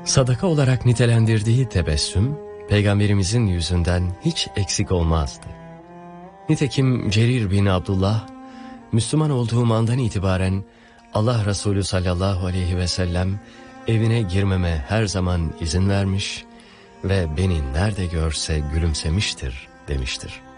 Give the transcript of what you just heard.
Sadaka olarak nitelendirdiği tebessüm, Peygamberimizin yüzünden hiç eksik olmazdı. Nitekim Cerir bin Abdullah, Müslüman olduğum andan itibaren Allah Resulü sallallahu aleyhi ve sellem evine girmeme her zaman izin vermiş ve beni nerede görse gülümsemiştir demiştir.